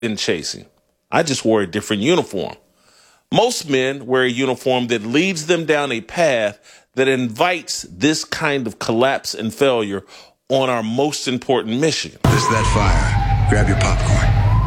in chasing. I just wore a different uniform. Most men wear a uniform that leads them down a path that invites this kind of collapse and failure on our most important mission. There's that fire. Grab your popcorn.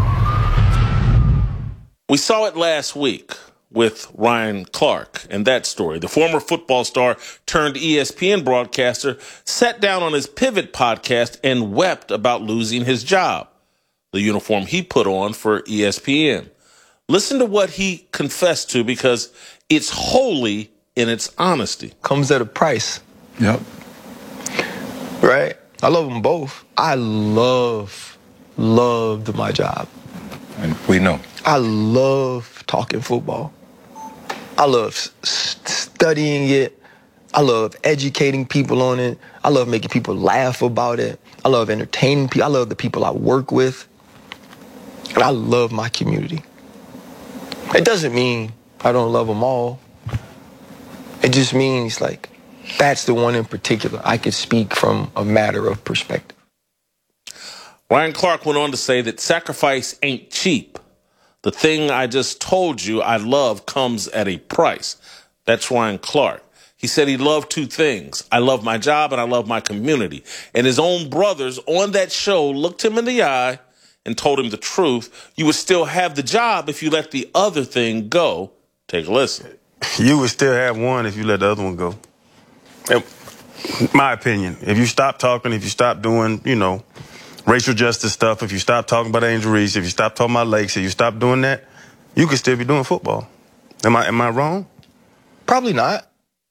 We saw it last week with Ryan Clark and that story. The former football star turned ESPN broadcaster sat down on his Pivot podcast and wept about losing his job, the uniform he put on for ESPN. Listen to what he confessed to, because it's holy in its honesty. Comes at a price. Yep. Right? I love them both. I loved my job. And we know. I love talking football. I love studying it. I love educating people on it. I love making people laugh about it. I love entertaining people. I love the people I work with. And I love my community. It doesn't mean I don't love them all. It just means, like, that's the one in particular. I could speak from a matter of perspective. Ryan Clark went on to say that sacrifice ain't cheap. The thing I just told you I love comes at a price. That's Ryan Clark. He said he loved two things. I love my job and I love my community. And his own brothers on that show looked him in the eye and told him the truth. You would still have the job if you let the other thing go. Take a listen. You would still have one if you let the other one go. My opinion. If you stop talking, if you stop doing, racial justice stuff, if you stop talking about Angel Reese, if you stop talking about Lakes, if you stop doing that, you could still be doing football. Am I wrong? Probably not.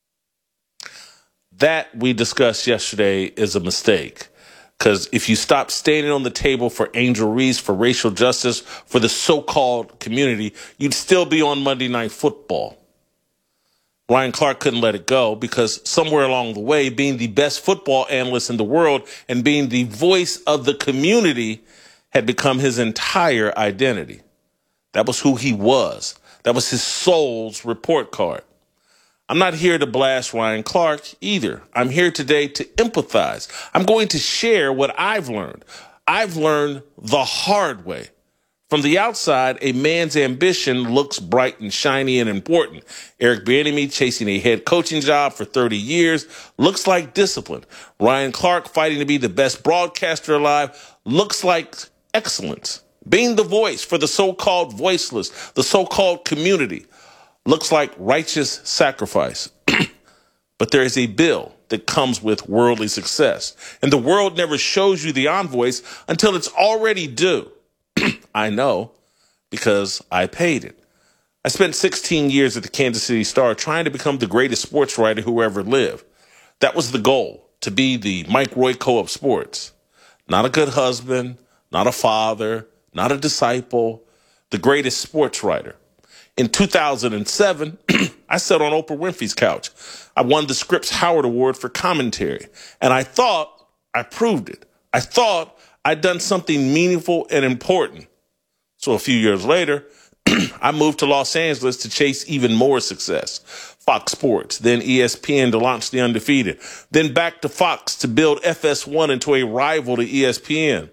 That we discussed yesterday is a mistake. Because if you stop standing on the table for Angel Reese, for racial justice, for the so-called community, you'd still be on Monday Night Football. Ryan Clark couldn't let it go because somewhere along the way, being the best football analyst in the world and being the voice of the community had become his entire identity. That was who he was. That was his soul's report card. I'm not here to blast Ryan Clark either. I'm here today to empathize. I'm going to share what I've learned. I've learned the hard way. From the outside, a man's ambition looks bright and shiny and important. Eric Bieniemy chasing a head coaching job for 30 years looks like discipline. Ryan Clark fighting to be the best broadcaster alive looks like excellence. Being the voice for the so-called voiceless, the so-called community, looks like righteous sacrifice. But there is a bill that comes with worldly success. And the world never shows you the invoice until it's already due. I know, because I paid it. I spent 16 years at the Kansas City Star trying to become the greatest sports writer who ever lived. That was the goal, to be the Mike Royko of sports. Not a good husband, not a father, not a disciple, the greatest sports writer. In 2007, I sat on Oprah Winfrey's couch. I won the Scripps Howard Award for commentary, and I thought I proved it. I thought I'd done something meaningful and important. So a few years later, I moved to Los Angeles to chase even more success. Fox Sports, then ESPN to launch The Undefeated, then back to Fox to build FS1 into a rival to ESPN.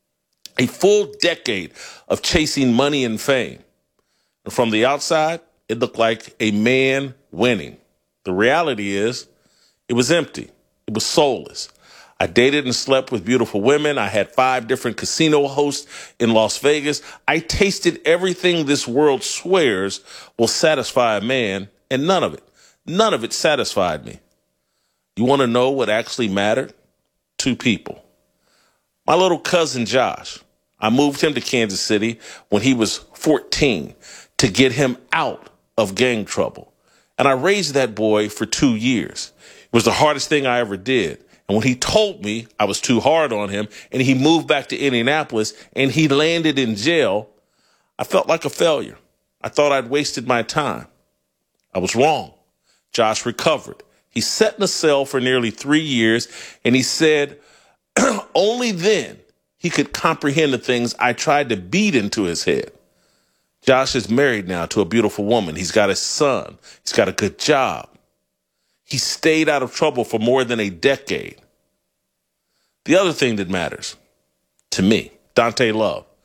A full decade of chasing money and fame. And from the outside, it looked like a man winning. The reality is, it was empty. It was soulless. I dated and slept with beautiful women. I had 5 different casino hosts in Las Vegas. I tasted everything this world swears will satisfy a man, and none of it satisfied me. You want to know what actually mattered? 2 people. My little cousin Josh. I moved him to Kansas City when he was 14 to get him out of gang trouble. And I raised that boy for 2 years. It was the hardest thing I ever did. And when he told me I was too hard on him and he moved back to Indianapolis and he landed in jail, I felt like a failure. I thought I'd wasted my time. I was wrong. Josh recovered. He sat in a cell for nearly 3 years, and he said only then he could comprehend the things I tried to beat into his head. Josh is married now to a beautiful woman. He's got a son. He's got a good job. He stayed out of trouble for more than a decade. The other thing that matters to me, Dante Love,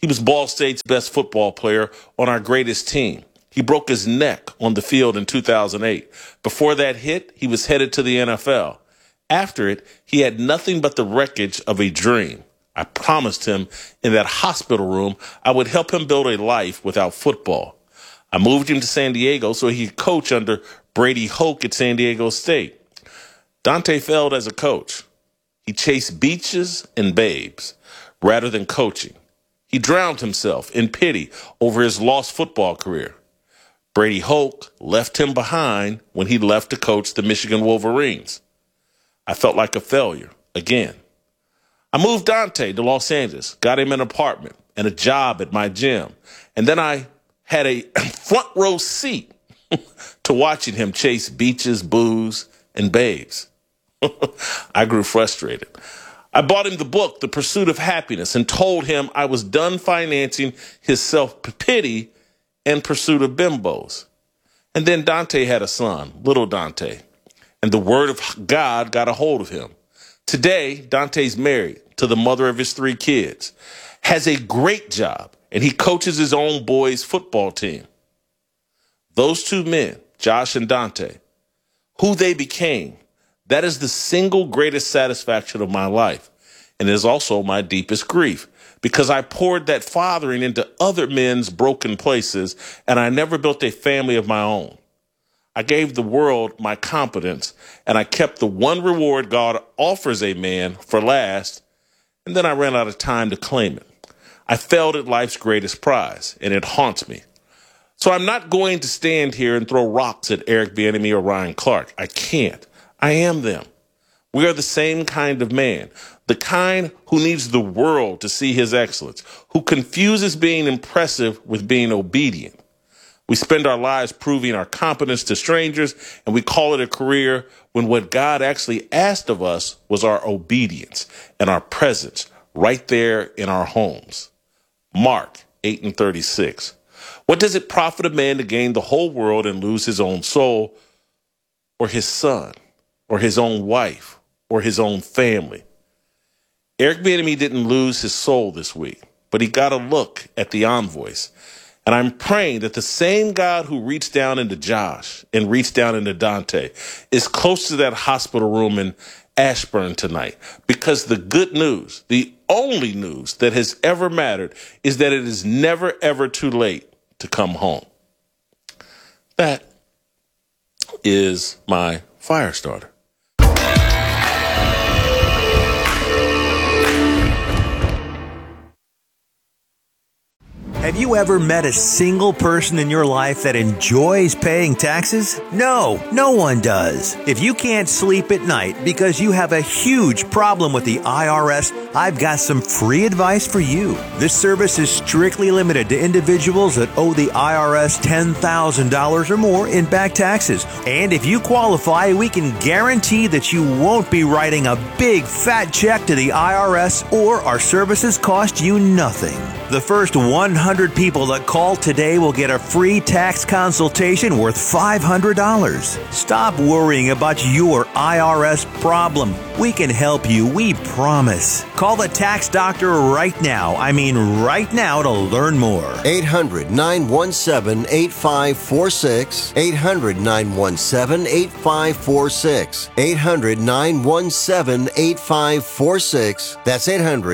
He was Ball State's best football player on our greatest team. He broke his neck on the field in 2008. Before that hit, he was headed to the NFL. After it, he had nothing but the wreckage of a dream. I promised him in that hospital room I would help him build a life without football. I moved him to San Diego so he could coach under Brady Hoke at San Diego State. Dante failed as a coach. He chased beaches and babes rather than coaching. He drowned himself in pity over his lost football career. Brady Hoke left him behind when he left to coach the Michigan Wolverines. I felt like a failure again. I moved Dante to Los Angeles, got him an apartment and a job at my gym, and then I had a front row seat to watching him chase beaches, booze, and babes. I grew frustrated. I bought him the book, The Pursuit of Happiness, and told him I was done financing his self-pity and pursuit of bimbos. And then Dante had a son, little Dante, and the word of God got a hold of him. Today, Dante's married to the mother of his 3 kids, has a great job, and he coaches his own boys' football team. Those 2 men, Josh and Dante, who they became, that is the single greatest satisfaction of my life, and is also my deepest grief, because I poured that fathering into other men's broken places, and I never built a family of my own. I gave the world my competence, and I kept the one reward God offers a man for last, and then I ran out of time to claim it. I failed at life's greatest prize, and it haunts me. So I'm not going to stand here and throw rocks at Eric Bieniemy or Ryan Clark. I can't. I am them. We are the same kind of man, the kind who needs the world to see his excellence, who confuses being impressive with being obedient. We spend our lives proving our competence to strangers, and we call it a career when what God actually asked of us was our obedience and our presence right there in our homes. Mark 8:36. What does it profit a man to gain the whole world and lose his own soul, or his son, or his own wife, or his own family? Eric Bieniemy didn't lose his soul this week, but he got a look at the envoys. And I'm praying that the same God who reached down into Josh and reached down into Dante is close to that hospital room in Ashburn tonight. Because the good news, the only news that has ever mattered, is that it is never, ever too late to come home. That is my fire starter. Have you ever met a single person in your life that enjoys paying taxes? No, no one does. If you can't sleep at night because you have a huge problem with the IRS, I've got some free advice for you. This service is strictly limited to individuals that owe the IRS $10,000 or more in back taxes. And if you qualify, we can guarantee that you won't be writing a big fat check to the IRS, or our services cost you nothing. The first 100 people that call today will get a free tax consultation worth $500. Stop worrying about your IRS problem. We can help you, we promise. Call the tax doctor right now. I mean right now, to learn more. 800-917-8546. 800-917-8546. 800-917-8546. That's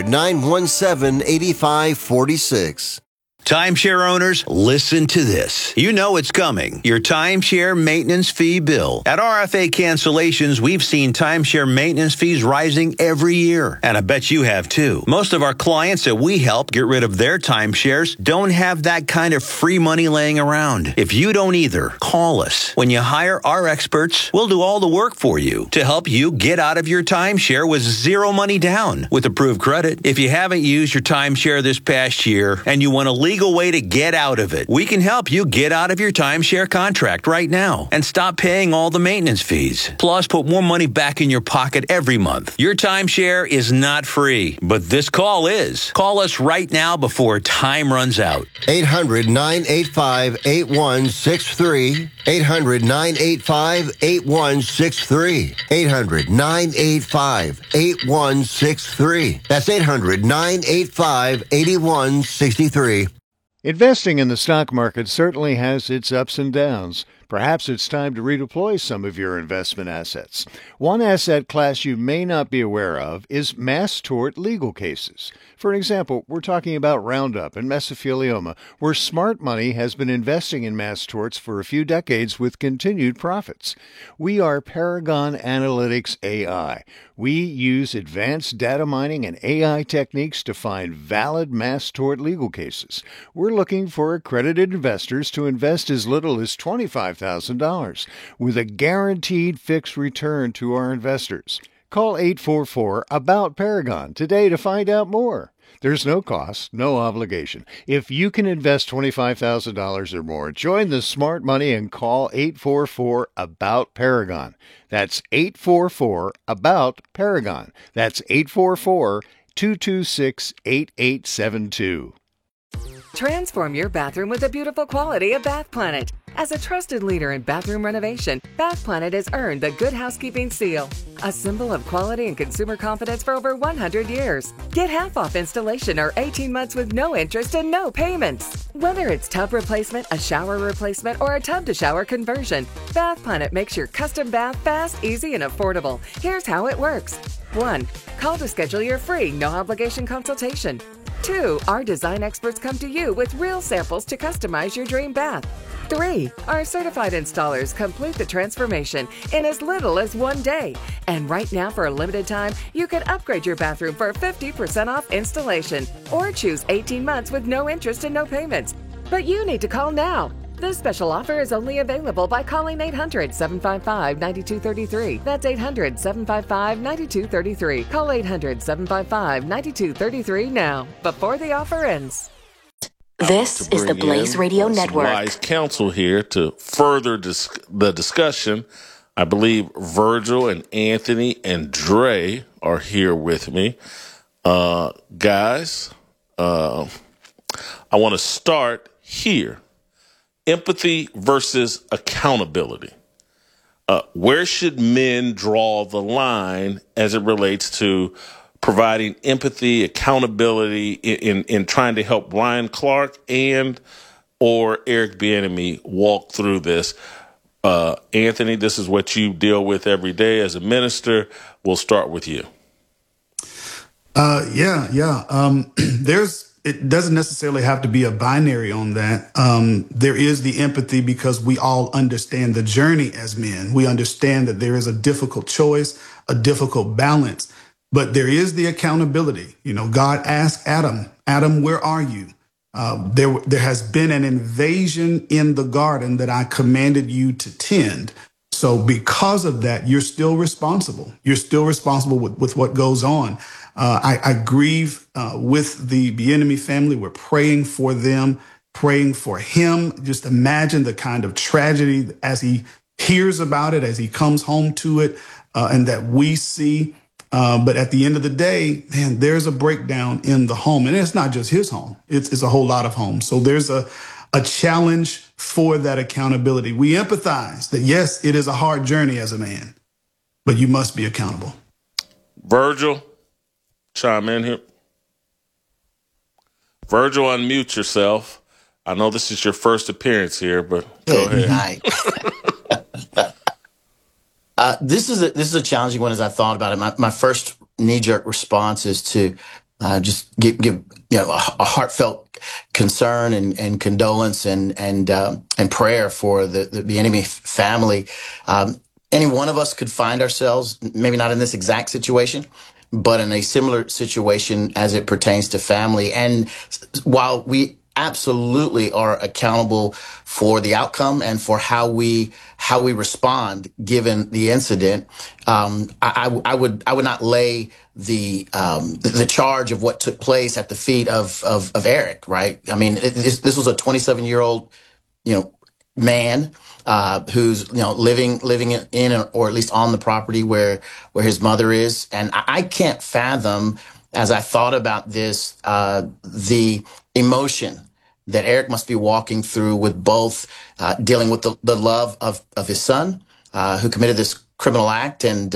800-917-8546. Timeshare owners, listen to this. You know it's coming. Your timeshare maintenance fee bill. At RFA Cancellations, we've seen timeshare maintenance fees rising every year. And I bet you have too. Most of our clients that we help get rid of their timeshares don't have that kind of free money laying around. If you don't either, call us. When you hire our experts, we'll do all the work for you to help you get out of your timeshare with zero money down with approved credit. If you haven't used your timeshare this past year and you want to legally legal way to get out of it. We can help you get out of your timeshare contract right now and stop paying all the maintenance fees. Plus, put more money back in your pocket every month. Your timeshare is not free, but this call is. Call us right now before time runs out. 800-985-8163. 800-985-8163. 800-985-8163. That's 800-985-8163. Investing in the stock market certainly has its ups and downs. Perhaps it's time to redeploy some of your investment assets. One asset class you may not be aware of is mass tort legal cases. For example, we're talking about Roundup and mesothelioma, where smart money has been investing in mass torts for a few decades with continued profits. We are Paragon Analytics AI. We use advanced data mining and AI techniques to find valid mass tort legal cases. We're looking for accredited investors to invest as little as $25,000 with a guaranteed fixed return to our investors. Call 844-ABOUT-PARAGON today to find out more. There's no cost, no obligation. If you can invest $25,000 or more, join the smart money and call 844-ABOUT-PARAGON. That's 844-ABOUT-PARAGON. That's 844-226-8872. Transform your bathroom with the beautiful quality of Bath Planet. As a trusted leader in bathroom renovation, Bath Planet has earned the Good Housekeeping seal, a symbol of quality and consumer confidence for over 100 years. Get half off installation or 18 months with no interest and no payments. Whether it's tub replacement, a shower replacement, or a tub-to-shower conversion, Bath Planet makes your custom bath fast, easy, and affordable. Here's how it works. 1. Call to schedule your free, no-obligation consultation. 2. Our design experts come to you with real samples to customize your dream bath. 3. Our certified installers complete the transformation in as little as 1 day. And right now, for a limited time, you can upgrade your bathroom for 50% off installation or choose 18 months with no interest and no payments. But you need to call now. This special offer is only available by calling 800-755-9233. That's 800-755-9233. Call 800-755-9233 now, before the offer ends. This is the Blaze Radio Network. Wise counsel here to further the discussion. I believe Virgil and Anthony and Dre are here with me. Guys, I want to start here. Empathy versus accountability. Where should men draw the line as it relates to providing empathy, accountability in trying to help Ryan Clark and or Eric Bieniemy walk through this? Anthony, this is what you deal with every day as a minister. We'll start with you. It doesn't necessarily have to be a binary on that. There is the empathy because we all understand the journey as men. We understand that there is a difficult choice, a difficult balance, but there is the accountability. You know, God asked Adam, where are you? There has been an invasion in the garden that I commanded you to tend. So because of that, you're still responsible. You're still responsible with what goes on. I grieve with the Bieniemy family. We're praying for them, praying for him. Just imagine the kind of tragedy as he hears about it, as he comes home to it, and that we see. But at the end of the day, man, there's a breakdown in the home. And it's not just his home. It's a whole lot of homes. So there's a challenge for that accountability. We empathize that, yes, it is a hard journey as a man, but you must be accountable. Virgil, chime in here. Virgil, unmute yourself. I know this is your first appearance here, but go ahead. This is a challenging one as I thought about it. My first knee-jerk response is to just give a heartfelt concern and condolence and prayer for the Bieniemy family. Any one of us could find ourselves, maybe not in this exact situation, but in a similar situation as it pertains to family. And while we absolutely are accountable for the outcome and for how we respond given the incident. I would not lay the charge of what took place at the feet of Eric, right? I mean, this was a 27-year-old, man, who's, living in or at least on the property where his mother is. And I can't fathom, as I thought about this, the emotion that Eric must be walking through with both dealing with the love of his son, who committed this criminal act, and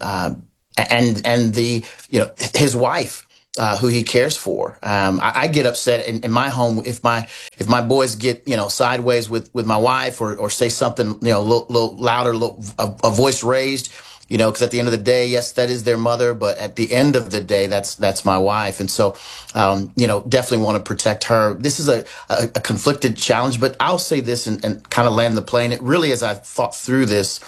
the his wife, who he cares for. I get upset in my home if my boys get sideways with my wife or say something a little louder, a voice raised. Because at the end of the day, yes, that is their mother, but at the end of the day, that's my wife. And so, definitely want to protect her. This is a conflicted challenge, but I'll say this and kind of land the plane. It really, as I thought through this,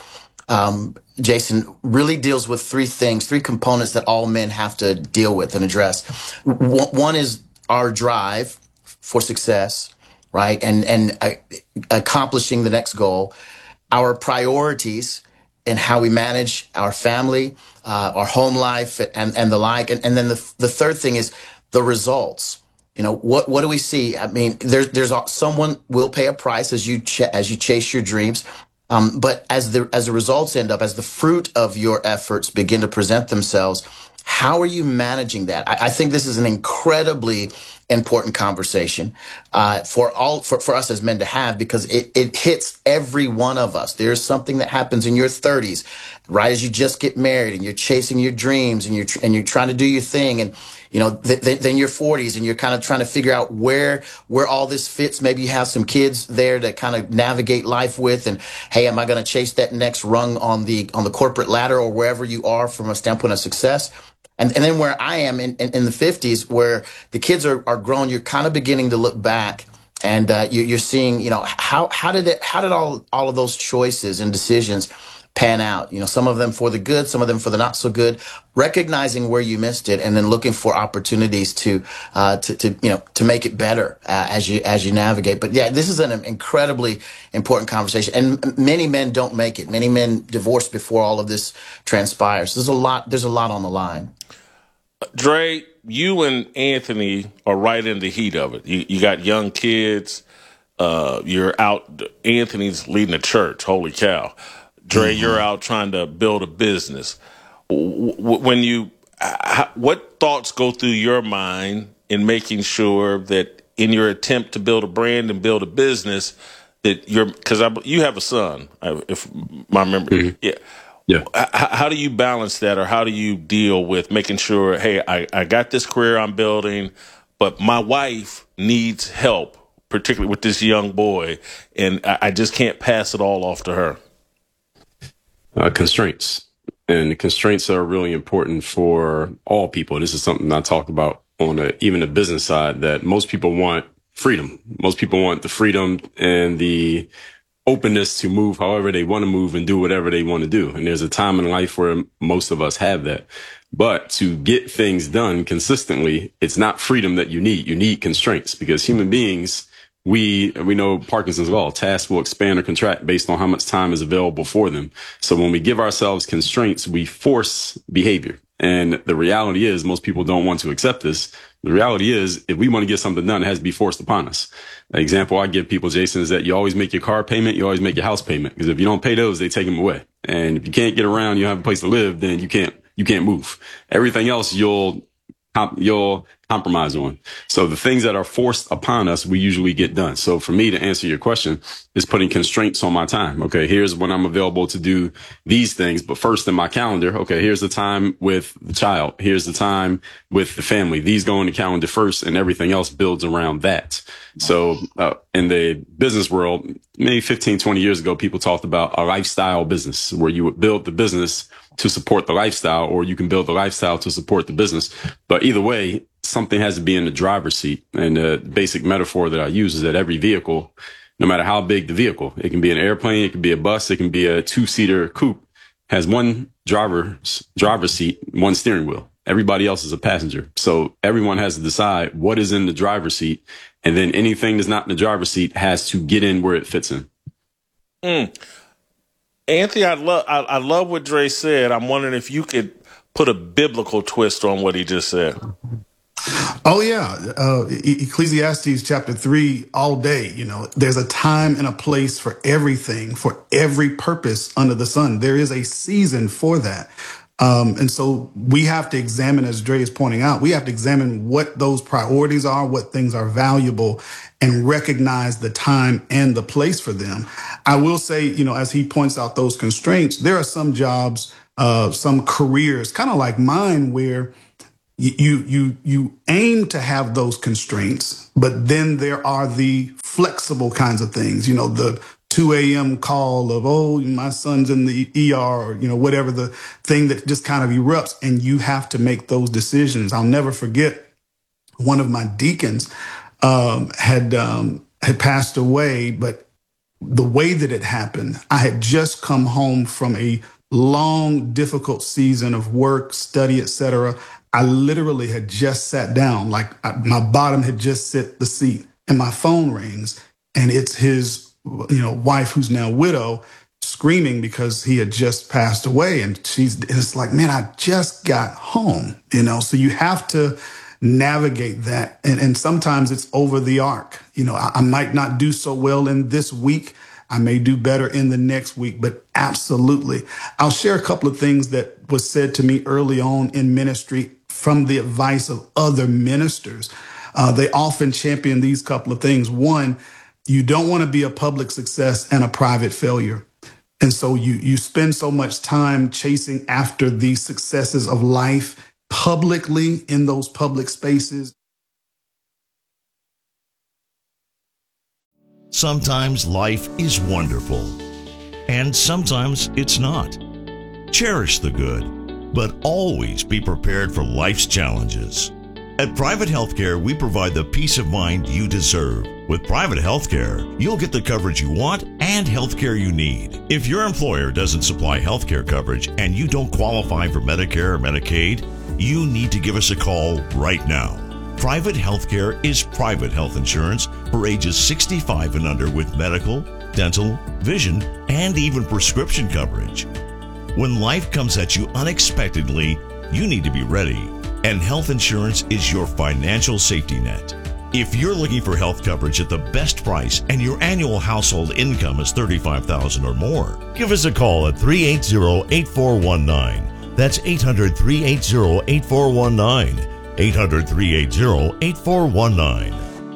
Jason, really deals with three components that all men have to deal with and address. One is our drive for success, right? And accomplishing the next goal, our priorities, and how we manage our family, our home life, and the like. And then the third thing is the results. What do we see? I mean, there's someone will pay a price as you chase your dreams. But as the results end up, as the fruit of your efforts begin to present themselves, how are you managing that? I think this is an incredibly important conversation for us as men to have, because it hits every one of us. There's something that happens in your 30s, right as you just get married, and you're chasing your dreams, and you're trying to do your thing, and then your 40s, and you're kind of trying to figure out where all this fits. Maybe you have some kids there to kind of navigate life with, and hey, am I going to chase that next rung on the corporate ladder, or wherever you are from a standpoint of success? And then where I am in the 50s, where the kids are grown, you're kind of beginning to look back, and you're seeing, how did all of those choices and decisions pan out? Some of them for the good, some of them for the not so good. Recognizing where you missed it, and then looking for opportunities to make it better as you navigate. But yeah, this is an incredibly important conversation, and many men don't make it. Many men divorce before all of this transpires. There's a lot on the line. Dre, you and Anthony are right in the heat of it. You got young kids. You're out. Anthony's leading a church. Holy cow. Dre, you're out trying to build a business. What thoughts go through your mind in making sure that in your attempt to build a brand and build a business that because you have a son, if my memory, yeah. Yeah. How do you balance that, or how do you deal with making sure, hey, I got this career I'm building, but my wife needs help, particularly with this young boy, and I just can't pass it all off to her? Constraints. And constraints are really important for all people. This is something I talk about on even the business side, that most people want freedom. Most people want the freedom and the openness to move however they want to move and do whatever they want to do. And there's a time in life where most of us have that. But to get things done consistently, it's not freedom that you need. You need constraints, because human beings, we know Parkinson's law, tasks will expand or contract based on how much time is available for them. So when we give ourselves constraints, we force behavior. And the reality is most people don't want to accept this. The reality is, if we want to get something done, it has to be forced upon us. The example I give people, Jason, is that you always make your car payment, you always make your house payment. Because if you don't pay those, they take them away. And if you can't get around, you don't have a place to live, then you can't move. Everything else you'll compromise on. So the things that are forced upon us, we usually get done. So for me, to answer your question, is putting constraints on my time. Okay, here's when I'm available to do these things. But first in my calendar, okay, here's the time with the child. Here's the time with the family. These go in the calendar first, and everything else builds around that. So in the business world, maybe 15, 20 years ago, people talked about a lifestyle business, where you would build the business to support the lifestyle, or you can build the lifestyle to support the business. But either way, something has to be in the driver's seat. And the basic metaphor that I use is that every vehicle, no matter how big the vehicle, it can be an airplane, it can be a bus, it can be a 2-seater coupe, has one driver's seat, one steering wheel. Everybody else is a passenger. So everyone has to decide what is in the driver's seat. And then anything that's not in the driver's seat has to get in where it fits in. Anthony, I love what Dre said. I'm wondering if you could put a biblical twist on what he just said. Oh, yeah. Ecclesiastes chapter 3 all day. There's a time and a place for everything, for every purpose under the sun. There is a season for that. And so we have to examine, as Dre is pointing out, we have to examine what those priorities are, what things are valuable, and recognize the time and the place for them. I will say, as he points out those constraints, there are some jobs, some careers, kind of like mine, where you aim to have those constraints, but then there are the flexible kinds of things, the 2 a.m. call of, oh, my son's in the ER, or, whatever the thing that just kind of erupts, and you have to make those decisions. I'll never forget one of my deacons had passed away, but the way that it happened, I had just come home from a long, difficult season of work, study, etc. I literally had just sat down, my bottom had just hit the seat, and my phone rings, and it's his, wife, who's now widow, screaming because he had just passed away. And it's like, man, I just got home, so you have to navigate that. And sometimes it's over the arc. I might not do so well in this week. I may do better in the next week, but absolutely. I'll share a couple of things that was said to me early on in ministry from the advice of other ministers. They often champion these couple of things. One, you don't want to be a public success and a private failure. And so you spend so much time chasing after the successes of life publicly in those public spaces. Sometimes life is wonderful, and sometimes it's not. Cherish the good, but always be prepared for life's challenges. At Private Healthcare, we provide the peace of mind you deserve. With Private Healthcare, you'll get the coverage you want and healthcare you need. If your employer doesn't supply healthcare coverage and you don't qualify for Medicare or Medicaid, you need to give us a call right now. Private Healthcare is private health insurance for ages 65 and under with medical, dental, vision, and even prescription coverage. When life comes at you unexpectedly, you need to be ready. And health insurance is your financial safety net. If you're looking for health coverage at the best price and your annual household income is $35,000 or more, give us a call at 380-8419. That's 800-380-8419. 800-380-8419.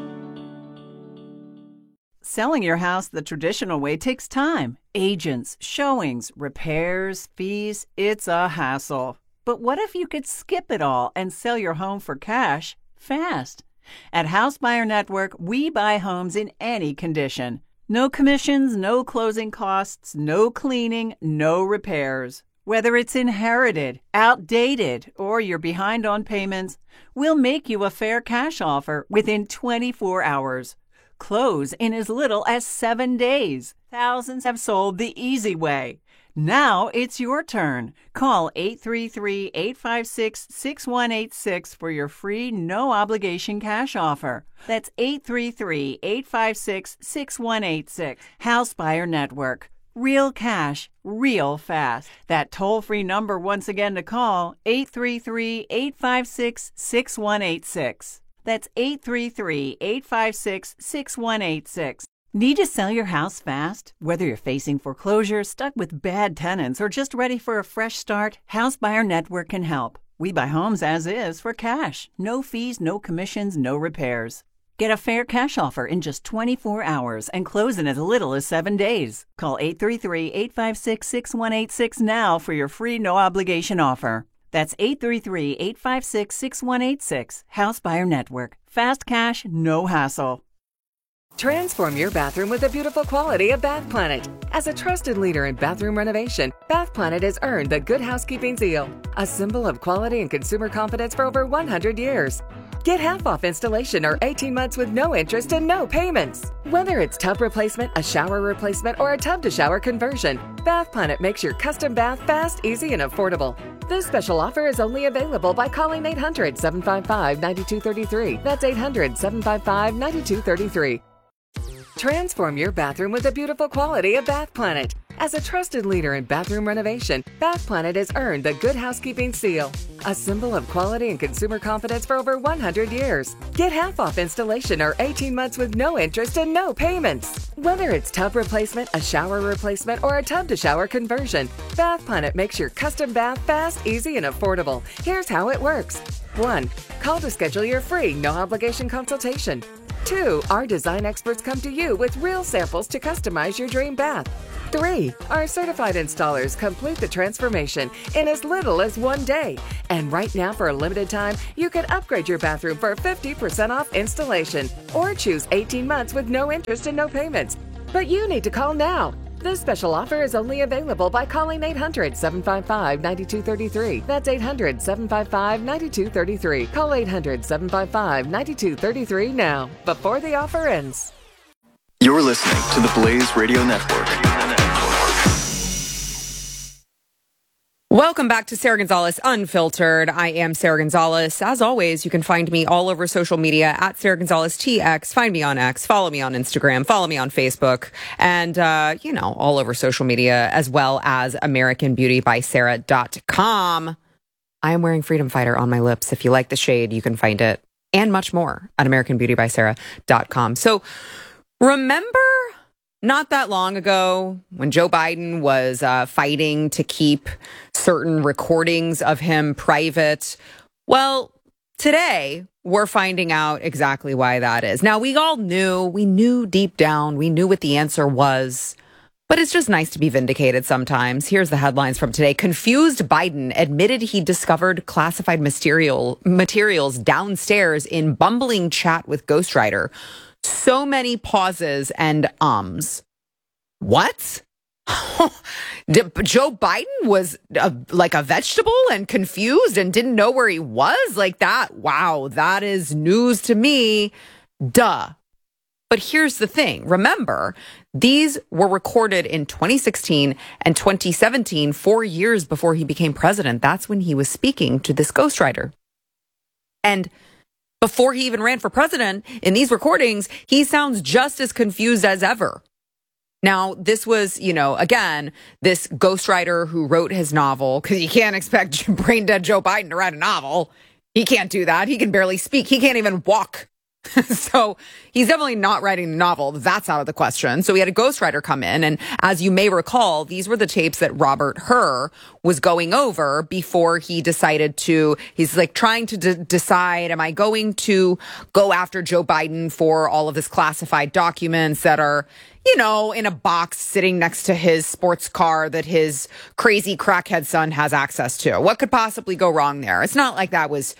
Selling your house the traditional way takes time. Agents, showings, repairs, fees, it's a hassle. But what if you could skip it all and sell your home for cash fast? At House Buyer Network, we buy homes in any condition. No commissions, no closing costs, no cleaning, no repairs. Whether it's inherited, outdated, or you're behind on payments, we'll make you a fair cash offer within 24 hours. Close in as little as 7 days. Thousands have sold the easy way. Now it's your turn. Call 833-856-6186 for your free, no-obligation cash offer. That's 833-856-6186. House Buyer Network. Real cash, real fast. That toll-free number once again to call, 833-856-6186. That's 833-856-6186. Need to sell your house fast? Whether you're facing foreclosure, stuck with bad tenants, or just ready for a fresh start, House Buyer Network can help. We buy homes as is for cash. No fees, no commissions, no repairs. Get a fair cash offer in just 24 hours and close in as little as 7 days. Call 833-856-6186 now for your free no-obligation offer. That's 833-856-6186. House Buyer Network. Fast cash, no hassle. Transform your bathroom with the beautiful quality of Bath Planet. As a trusted leader in bathroom renovation, Bath Planet has earned the Good Housekeeping seal, a symbol of quality and consumer confidence for over 100 years. Get half off installation or 18 months with no interest and no payments. Whether it's tub replacement, a shower replacement, or a tub-to-shower conversion, Bath Planet makes your custom bath fast, easy, and affordable. This special offer is only available by calling 800-755-9233. That's 800-755-9233. Transform your bathroom with the beautiful quality of Bath Planet. As a trusted leader in bathroom renovation, Bath Planet has earned the Good Housekeeping seal, a symbol of quality and consumer confidence for over 100 years. Get half off installation or 18 months with no interest and no payments. Whether it's tub replacement, a shower replacement, or a tub-to-shower conversion, Bath Planet makes your custom bath fast, easy, and affordable. Here's how it works. 1. Call to schedule your free, no-obligation consultation. 2. Our design experts come to you with real samples to customize your dream bath. 3. Our certified installers complete the transformation in as little as 1 day. And right now, for a limited time, you can upgrade your bathroom for 50% off installation or choose 18 months with no interest and no payments. But you need to call now. This special offer is only available by calling 800-755-9233. That's 800-755-9233. Call 800-755-9233 now, before the offer ends. You're listening to the Blaze Radio Network. Welcome back to Sarah Gonzalez Unfiltered. I am Sarah Gonzalez. As always, you can find me all over social media at Sarah Gonzalez TX. Find me on X, follow me on Instagram, follow me on Facebook, and, all over social media, as well as AmericanBeautyBySarah.com. I am wearing Freedom Fighter on my lips. If you like the shade, you can find it and much more at AmericanBeautyBySarah.com. So remember not that long ago when Joe Biden was fighting to keep certain recordings of him private? Well, today we're finding out exactly why that is. Now, we knew deep down, we knew what the answer was, but it's just nice to be vindicated sometimes. Here's the headlines from today. Confused Biden admitted he discovered classified materials downstairs in bumbling chat with ghostwriter. So many pauses and ums. What? Joe Biden was like a vegetable and confused and didn't know where he was like that? Wow, that is news to me. Duh. But here's the thing. Remember, these were recorded in 2016 and 2017, 4 years before he became president. That's when he was speaking to this ghostwriter. And before he even ran for president, in these recordings, he sounds just as confused as ever. Now, this was, again, this ghostwriter who wrote his novel, because you can't expect brain dead Joe Biden to write a novel. He can't do that. He can barely speak. He can't even walk. So he's definitely not writing the novel. That's out of the question. So he had a ghostwriter come in. And as you may recall, these were the tapes that Robert Hur was going over before he decided he's like trying to decide, am I going to go after Joe Biden for all of his classified documents that are, in a box sitting next to his sports car that his crazy crackhead son has access to? What could possibly go wrong there? It's not like that was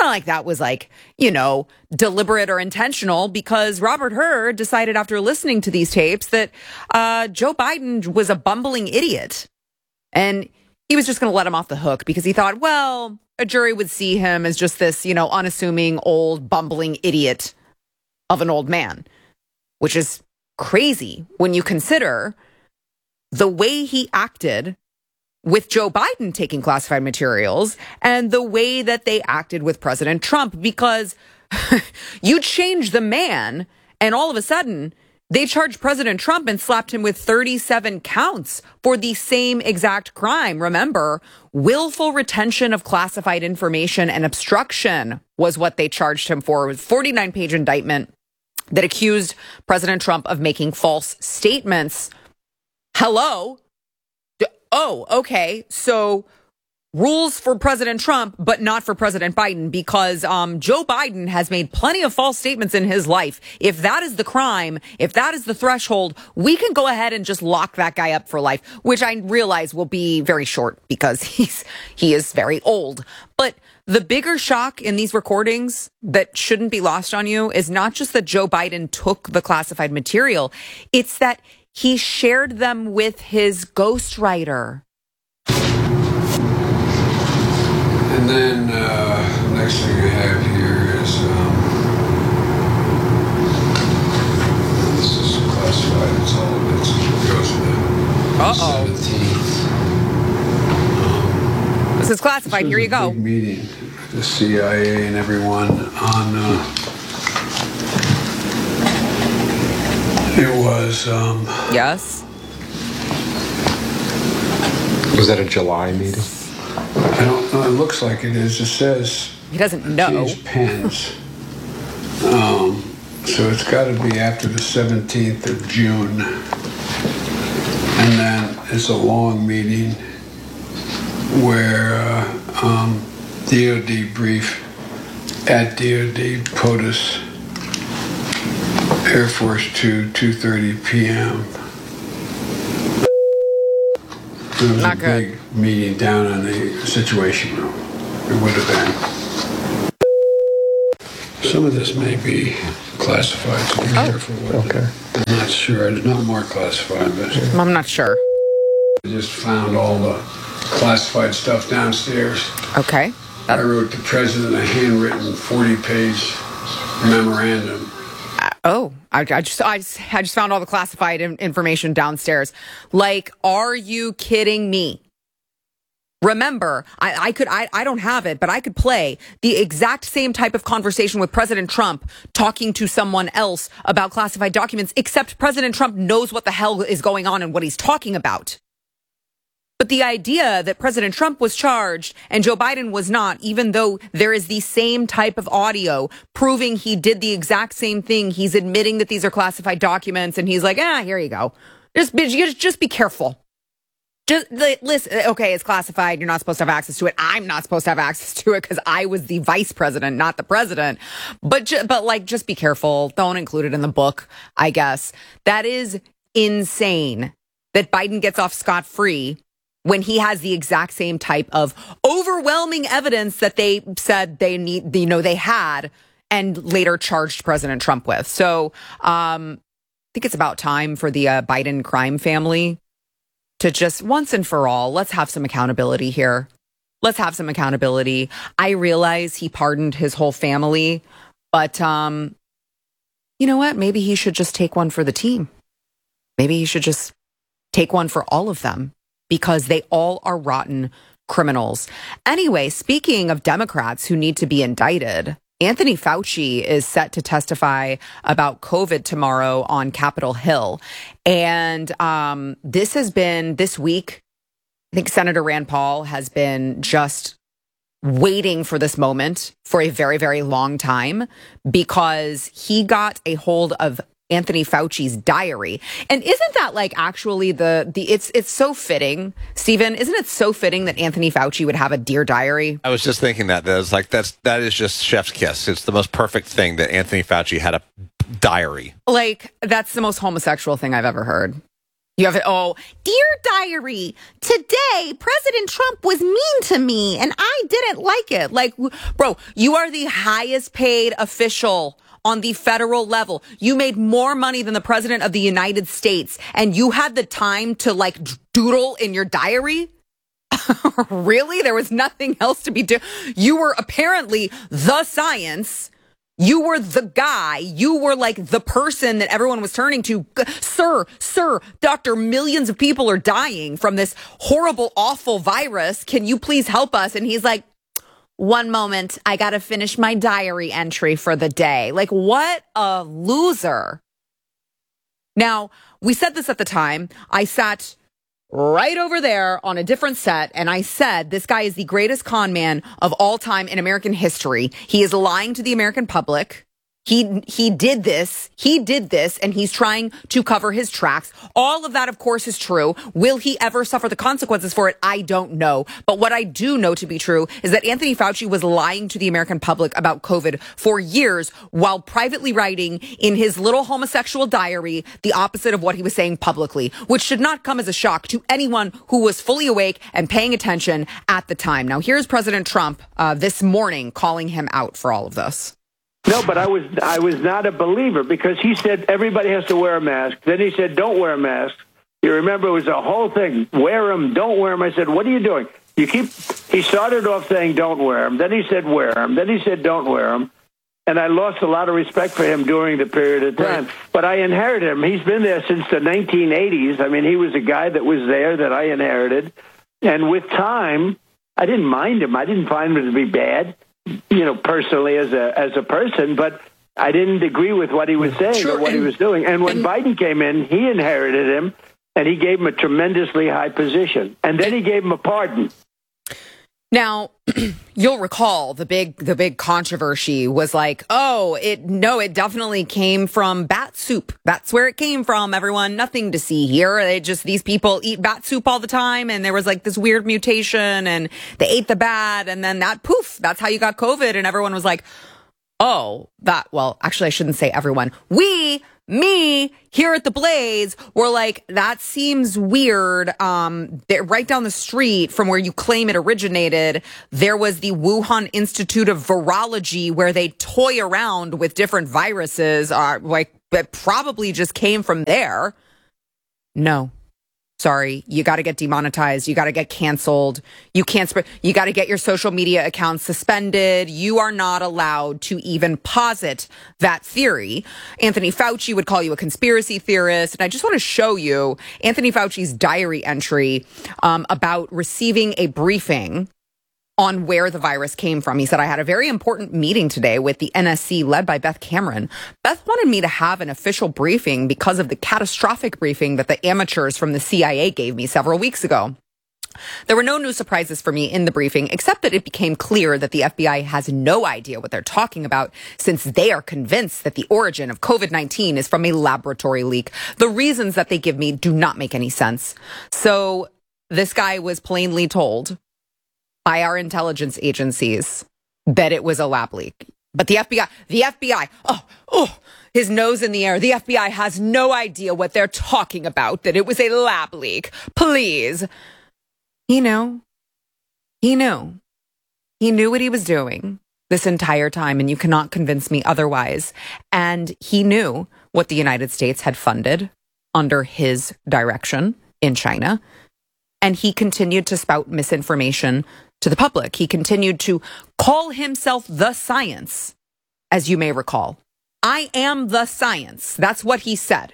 deliberate or intentional, because Robert Hur decided after listening to these tapes that Joe Biden was a bumbling idiot. And he was just going to let him off the hook because he thought, well, a jury would see him as just this, unassuming old bumbling idiot of an old man, which is crazy when you consider the way he acted with Joe Biden taking classified materials and the way that they acted with President Trump, because you change the man and all of a sudden they charged President Trump and slapped him with 37 counts for the same exact crime. Remember, willful retention of classified information and obstruction was what they charged him for, with a 49-page indictment that accused President Trump of making false statements. Hello? Oh, okay. So rules for President Trump, but not for President Biden, because Joe Biden has made plenty of false statements in his life. If that is the crime, if that is the threshold, we can go ahead and just lock that guy up for life, which I realize will be very short because he is very old. But the bigger shock in these recordings that shouldn't be lost on you is not just that Joe Biden took the classified material, it's that he shared them with his ghostwriter. And then next thing I have here is this is classified. It's all of it goes to the 17th. This is classified. Here you go. Big meeting, the CIA and everyone on. It was. Yes. Was that a July meeting? I don't know. It looks like it is. It says. He doesn't know. Pens. So it's got to be after the 17th of June. And then it's a long meeting where DOD brief at DOD POTUS, Air Force 2, 2:30 p.m. It was Not a good. big meeting down in the Situation Room. It would have been. Some of this may be classified, so be careful with it. I'm not sure. It's not more classified, but I'm not sure. I just found all the classified stuff downstairs. Okay. I wrote the president a handwritten 40-page memorandum. I just found all the classified information downstairs. Like, are you kidding me? Remember, I don't have it, but I could play the exact same type of conversation with President Trump talking to someone else about classified documents, except President Trump knows what the hell is going on and what he's talking about. But the idea that President Trump was charged and Joe Biden was not, even though there is the same type of audio proving he did the exact same thing, he's admitting that these are classified documents, and he's like, here you go. Just be careful. Just listen, okay, it's classified. You're not supposed to have access to it. I'm not supposed to have access to it because I was the vice president, not the president. But just be careful. Don't include it in the book, I guess. That is insane that Biden gets off scot-free when he has the exact same type of overwhelming evidence that they said they need, they had and later charged President Trump with. So I think it's about time for the Biden crime family to just once and for all, let's have some accountability here. Let's have some accountability. I realize he pardoned his whole family, but you know what? Maybe he should just take one for the team. Maybe he should just take one for all of them because they all are rotten criminals. Anyway, speaking of Democrats who need to be indicted, Anthony Fauci is set to testify about COVID tomorrow on Capitol Hill. And this week, I think Senator Rand Paul has been just waiting for this moment for a very, very long time because he got a hold of Anthony Fauci's diary. And isn't that actually it's so fitting, Stephen, isn't it so fitting that Anthony Fauci would have a Dear Diary? I was just thinking that that is just chef's kiss. It's the most perfect thing that Anthony Fauci had a diary. That's the most homosexual thing I've ever heard. You have it. Oh, Dear Diary, today President Trump was mean to me and I didn't like it. Bro, you are the highest paid official on the federal level. You made more money than the president of the United States, and you had the time to doodle in your diary? Really? There was nothing else to be doing. You were apparently the science. You were the guy. You were the person that everyone was turning to. Sir, doctor, millions of people are dying from this horrible, awful virus. Can you please help us? And he's like, one moment, I got to finish my diary entry for the day. What a loser. Now, we said this at the time. I sat right over there on a different set, and I said, this guy is the greatest con man of all time in American history. He is lying to the American public. He did this, and he's trying to cover his tracks. All of that, of course, is true. Will he ever suffer the consequences for it? I don't know. But what I do know to be true is that Anthony Fauci was lying to the American public about COVID for years while privately writing in his little homosexual diary the opposite of what he was saying publicly, which should not come as a shock to anyone who was fully awake and paying attention at the time. Now, here's President Trump this morning calling him out for all of this. No, but I was not a believer because he said everybody has to wear a mask. Then he said, don't wear a mask. You remember it was a whole thing. Wear them, don't wear them. I said, what are you doing? He started off saying don't wear them. Then he said wear them. Then he said don't wear them. And I lost a lot of respect for him during the period of time. Right. But I inherited him. He's been there since the 1980s. I mean, he was a guy that was there that I inherited. And with time, I didn't mind him. I didn't find him to be bad, personally as a person, but I didn't agree with what he was saying or what he was doing. And when Biden came in, he inherited him, and he gave him a tremendously high position. And then he gave him a pardon. Now, you'll recall the big controversy was like, it definitely came from bat soup. That's where it came from, everyone. Nothing to see here. These people eat bat soup all the time, and there was like this weird mutation, and they ate the bat, and then that's how you got COVID. And everyone was like, actually, I shouldn't say everyone. Me here at the Blaze were like, that seems weird. Right down the street from where you claim it originated, there was the Wuhan Institute of Virology where they toy around with different viruses. It probably just came from there. No. Sorry, you got to get demonetized. You got to get canceled. You can't spread. You got to get your social media accounts suspended. You are not allowed to even posit that theory. Anthony Fauci would call you a conspiracy theorist. And I just want to show you Anthony Fauci's diary entry about receiving a briefing on where the virus came from. He said, I had a very important meeting today with the NSC led by Beth Cameron. Beth wanted me to have an official briefing because of the catastrophic briefing that the amateurs from the CIA gave me several weeks ago. There were no new surprises for me in the briefing, except that it became clear that the FBI has no idea what they're talking about, since they are convinced that the origin of COVID-19 is from a laboratory leak. The reasons that they give me do not make any sense. So this guy was plainly told by our intelligence agencies that it was a lab leak. But the FBI, his nose in the air. The FBI has no idea what they're talking about, that it was a lab leak. Please. He knew what he was doing this entire time, and you cannot convince me otherwise. And he knew what the United States had funded under his direction in China. And he continued to spout misinformation to the public. He continued to call himself the science, as you may recall. I am the science. That's what he said.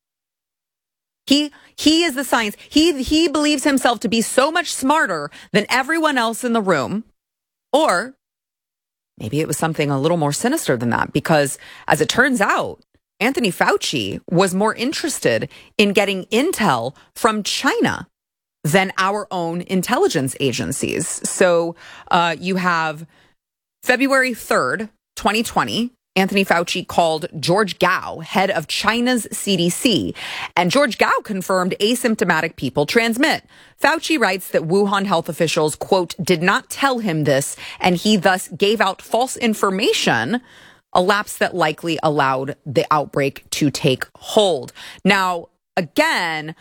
He is the science. He believes himself to be so much smarter than everyone else in the room. Or maybe it was something a little more sinister than that, because as it turns out, Anthony Fauci was more interested in getting intel from China than our own intelligence agencies. So you have February 3rd, 2020, Anthony Fauci called George Gao, head of China's CDC, and George Gao confirmed asymptomatic people transmit. Fauci writes that Wuhan health officials, quote, did not tell him this, and he thus gave out false information, a lapse that likely allowed the outbreak to take hold. Now, again,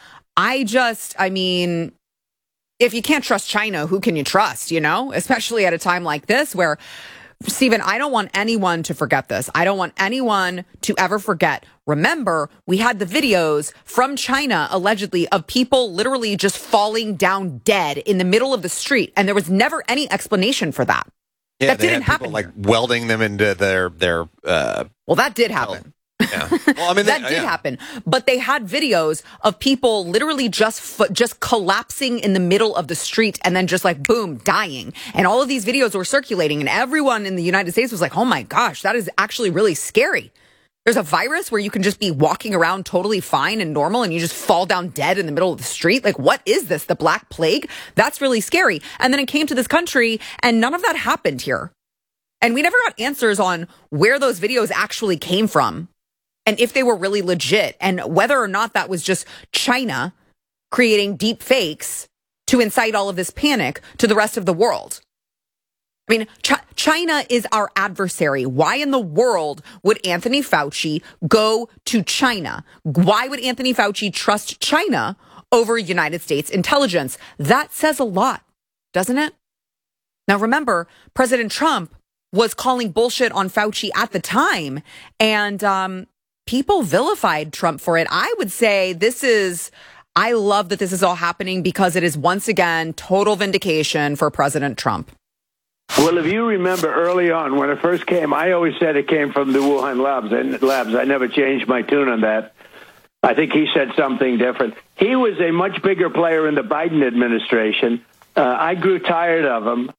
if you can't trust China, who can you trust, especially at a time like this where, Stephen, I don't want anyone to forget this. I don't want anyone to ever forget. Remember, we had the videos from China, allegedly, of people literally just falling down dead in the middle of the street. And there was never any explanation for that. Yeah, that didn't happen. Like welding them into their well, that did happen. Yeah. Well, that did happen. But they had videos of people literally just collapsing in the middle of the street and then just like, boom, dying. And all of these videos were circulating, and everyone in the United States was like, oh my gosh, that is actually really scary. There's a virus where you can just be walking around totally fine and normal, and you just fall down dead in the middle of the street. Like, what is this? The Black Plague? That's really scary. And then it came to this country, and none of that happened here. And we never got answers on where those videos actually came from, and if they were really legit, and whether or not that was just China creating deep fakes to incite all of this panic to the rest of the world. I mean, China is our adversary. Why in the world would Anthony Fauci go to China? Why would Anthony Fauci trust China over United States intelligence? That says a lot, doesn't it? Now, remember, President Trump was calling bullshit on Fauci at the time, and people vilified Trump for it. I would say I love that this is all happening because it is once again total vindication for President Trump. Well, if you remember early on when it first came, I always said it came from the Wuhan labs. I never changed my tune on that. I think he said something different. He was a much bigger player in the Biden administration. I grew tired of them.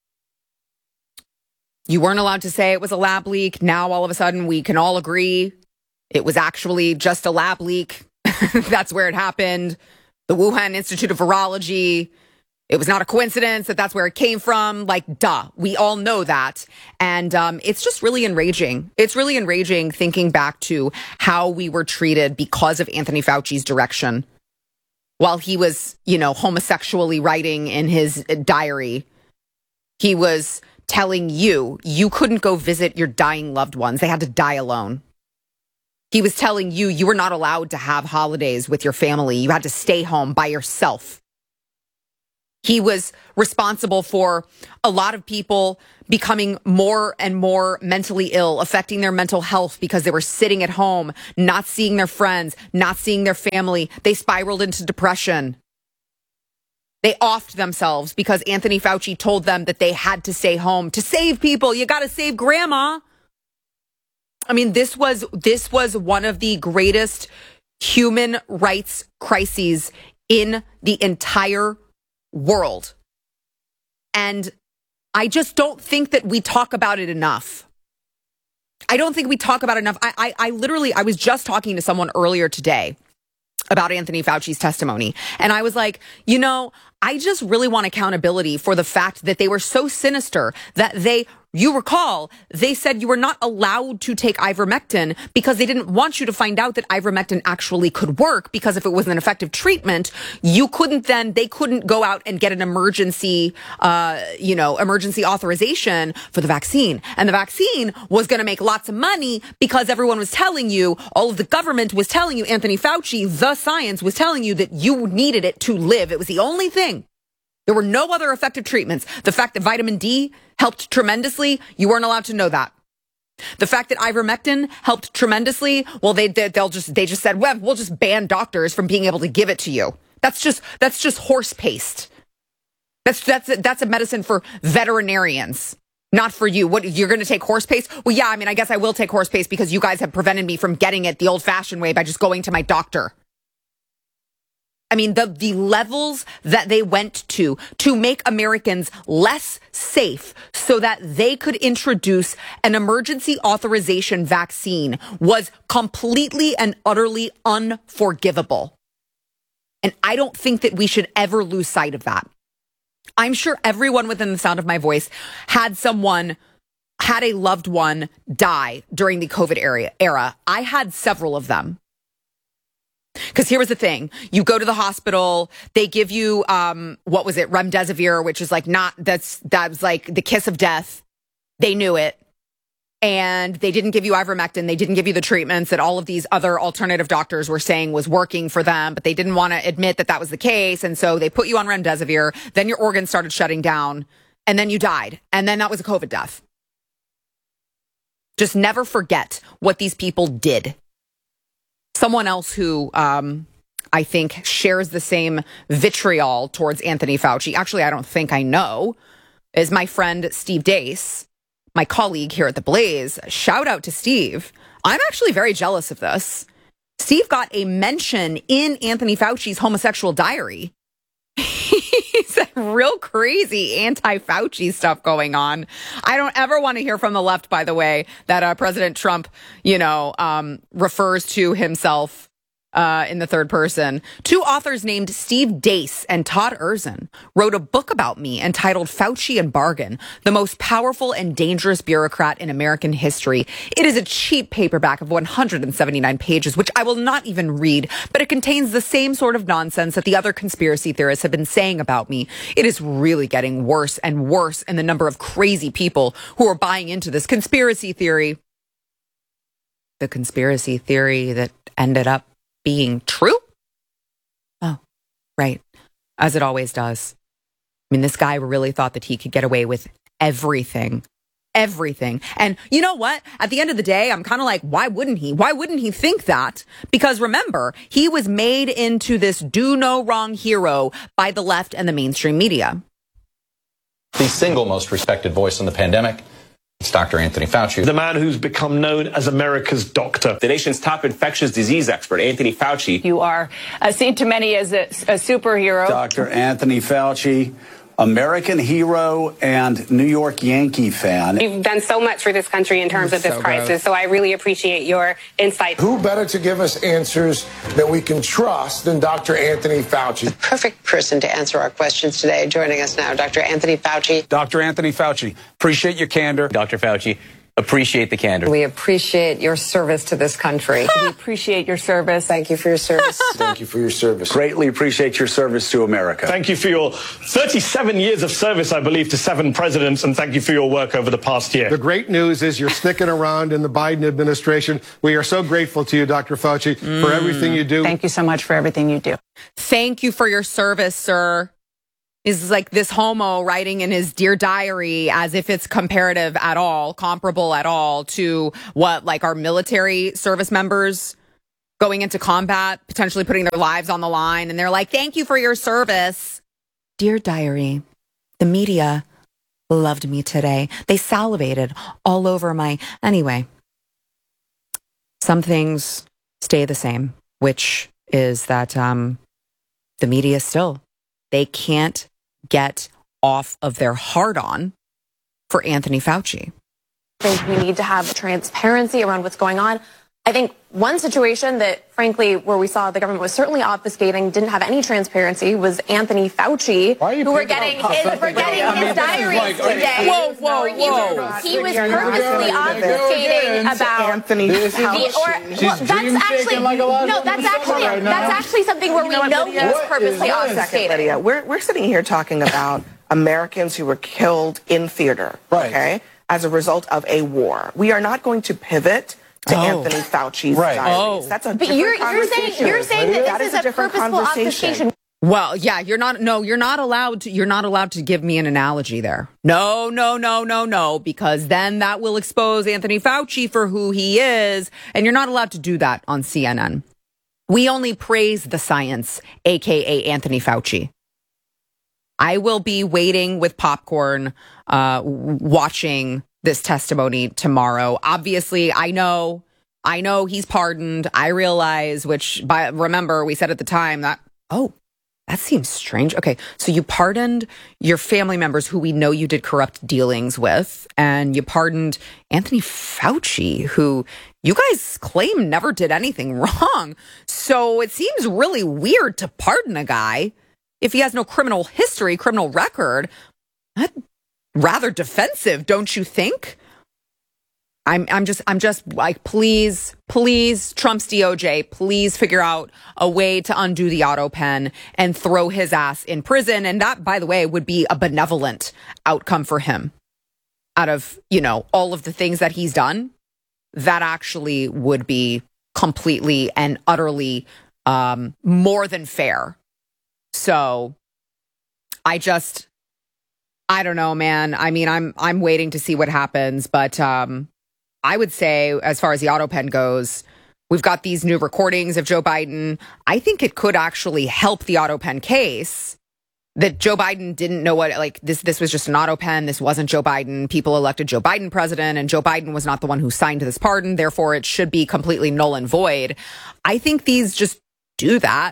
You weren't allowed to say it was a lab leak. Now, all of a sudden, we can all agree it was actually just a lab leak. That's where it happened. The Wuhan Institute of Virology. It was not a coincidence that that's where it came from. Like, duh. We all know that. And it's just really enraging. It's really enraging thinking back to how we were treated because of Anthony Fauci's direction. While he was, homosexually writing in his diary, he was telling you couldn't go visit your dying loved ones. They had to die alone. He was telling you were not allowed to have holidays with your family. You had to stay home by yourself. He was responsible for a lot of people becoming more and more mentally ill, affecting their mental health because they were sitting at home, not seeing their friends, not seeing their family. They spiraled into depression. They offed themselves because Anthony Fauci told them that they had to stay home to save people. You got to save grandma. I mean, this was one of the greatest human rights crises in the entire world. And I just don't think that we talk about it enough. I don't think we talk about it enough. I was just talking to someone earlier today about Anthony Fauci's testimony. And I was like, I just really want accountability for the fact that they were so sinister that you recall, they said you were not allowed to take ivermectin because they didn't want you to find out that ivermectin actually could work, because if it was an effective treatment, they couldn't go out and get an emergency authorization for the vaccine. And the vaccine was going to make lots of money because everyone was telling you, all of the government was telling you, Anthony Fauci, the science was telling you that you needed it to live. It was the only thing. There were no other effective treatments. The fact that vitamin D helped tremendously, you weren't allowed to know that. The fact that ivermectin helped tremendously, well, they just said, well, we'll just ban doctors from being able to give it to you. That's just horse paste. That's a medicine for veterinarians, not for you. What, you're going to take horse paste? Well, yeah, I guess I will take horse paste because you guys have prevented me from getting it the old-fashioned way by just going to my doctor. The levels that they went to make Americans less safe so that they could introduce an emergency authorization vaccine was completely and utterly unforgivable. And I don't think that we should ever lose sight of that. I'm sure everyone within the sound of my voice had a loved one die during the COVID era. I had several of them. Because here was the thing. You go to the hospital, they give you, remdesivir, which is that was like the kiss of death. They knew it. And they didn't give you ivermectin. They didn't give you the treatments that all of these other alternative doctors were saying was working for them, but they didn't want to admit that that was the case. And so they put you on remdesivir. Then your organs started shutting down and then you died. And then that was a COVID death. Just never forget what these people did. Someone else who I think shares the same vitriol towards Anthony Fauci, actually, I don't think I know, is my friend Steve Deace, my colleague here at The Blaze. Shout out to Steve. I'm actually very jealous of this. Steve got a mention in Anthony Fauci's homosexual diary. He's real crazy anti-Fauci stuff going on. I don't ever want to hear from the left, by the way, that President Trump, refers to himself in the third person. Two authors named Steve Deace and Todd Erzin wrote a book about me entitled Fauci and Bargain, the most powerful and dangerous bureaucrat in American history. It is a cheap paperback of 179 pages, which I will not even read, but it contains the same sort of nonsense that the other conspiracy theorists have been saying about me. It is really getting worse and worse in the number of crazy people who are buying into this conspiracy theory. The conspiracy theory that ended up being true? Oh, right. As it always does. This guy really thought that he could get away with everything. Everything. And you know what? At the end of the day, I'm kind of like, why wouldn't he? Why wouldn't he think that? Because remember, he was made into this do no wrong hero by the left and the mainstream media. The single most respected voice in the pandemic. It's Dr. Anthony Fauci. The man who's become known as America's doctor. The nation's top infectious disease expert, Anthony Fauci. You are seen to many as a superhero. Dr. Anthony Fauci, American hero and New York Yankee fan. You've done so much for this country in terms of this crisis, so I really appreciate your insight. Who better to give us answers that we can trust than Dr. Anthony Fauci? The perfect person to answer our questions today. Joining us now, Dr. Anthony Fauci. Dr. Anthony Fauci, appreciate your candor. Dr. Fauci, appreciate the candor. We appreciate your service to this country. We appreciate your service. Thank you for your service. Thank you for your service. Greatly appreciate your service to America. Thank you for your 37 years of service, I believe, to 7 presidents, and thank you for your work over the past year. The great news is you're sticking around in the Biden administration. We are so grateful to you, Dr. Fauci, for everything you do. Thank you so much for everything you do. Thank you for your service, sir. Is like this homo writing in his Dear Diary as if it's comparative at all, comparable at all to what like our military service members going into combat, potentially putting their lives on the line. And they're like, thank you for your service. Dear Diary, the media loved me today. They salivated all over my... Anyway, some things stay the same, which is that the media still... They can't get off of their hard-on for Anthony Fauci. I think we need to have transparency around what's going on. I think one situation that, frankly, where we saw the government was certainly obfuscating, didn't have any transparency, was Anthony Fauci, who we're getting his diaries today. Whoa. He was purposely obfuscating about Anthony Fauci. That's actually something where we know he was purposely obfuscating. Lydia, we're sitting here talking about Americans who were killed in theater, okay, as a result of a war. We are not going to pivot to Anthony Fauci's diaries. That's a different conversation. You're saying that this is a purposeful obfuscation. Well, yeah, you're not allowed to give me an analogy there. No, because then that will expose Anthony Fauci for who he is, and you're not allowed to do that on CNN. We only praise the science, aka Anthony Fauci. I will be waiting with popcorn, watching this testimony tomorrow. Obviously, I know he's pardoned. I realize, remember, we said at the time that, that seems strange. Okay, so you pardoned your family members who we know you did corrupt dealings with, and you pardoned Anthony Fauci, who you guys claim never did anything wrong. So it seems really weird to pardon a guy if he has no criminal history, criminal record. That's rather defensive, don't you think? I'm just like, please, Trump's DOJ, please figure out a way to undo the auto pen and throw his ass in prison. And that, by the way, would be a benevolent outcome for him. Out of, all of the things that he's done, that actually would be completely and utterly more than fair. So I don't know, man. I mean, I'm waiting to see what happens, but I would say, as far as the auto pen goes, we've got these new recordings of Joe Biden. I think it could actually help the auto pen case that Joe Biden didn't know this was just an auto pen. This wasn't Joe Biden. People elected Joe Biden president, and Joe Biden was not the one who signed this pardon. Therefore, it should be completely null and void. I think these just do that.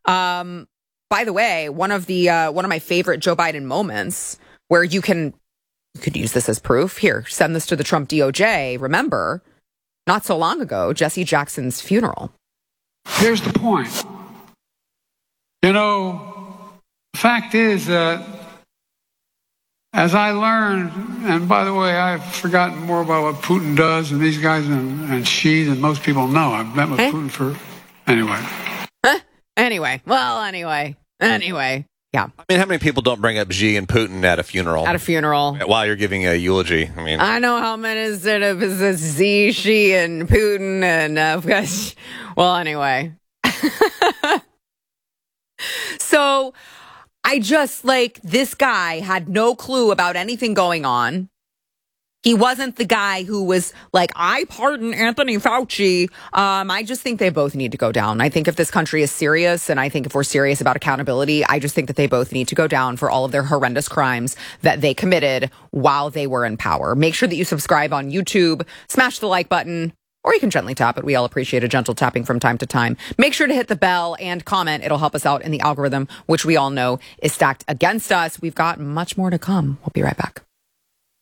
By the way, one of my favorite Joe Biden moments where you could use this as proof. Here, send this to the Trump DOJ. Remember, not so long ago, Jesse Jackson's funeral. Here's the point. The fact is that as I learned, and by the way, I've forgotten more about what Putin does and these guys and Xi than most people know. I've met with Putin for... Anyway. Anyway. Yeah. I mean, how many people don't bring up Xi and Putin at a funeral? While you're giving a eulogy. I mean, I know how many instead of Xi, Xi, and Putin, and well, anyway. So I just this guy had no clue about anything going on. He wasn't the guy who was like, I pardon Anthony Fauci. I just think they both need to go down. I think if this country is serious, and I think if we're serious about accountability, I just think that they both need to go down for all of their horrendous crimes that they committed while they were in power. Make sure that you subscribe on YouTube, smash the like button, or you can gently tap it. We all appreciate a gentle tapping from time to time. Make sure to hit the bell and comment. It'll help us out in the algorithm, which we all know is stacked against us. We've got much more to come. We'll be right back.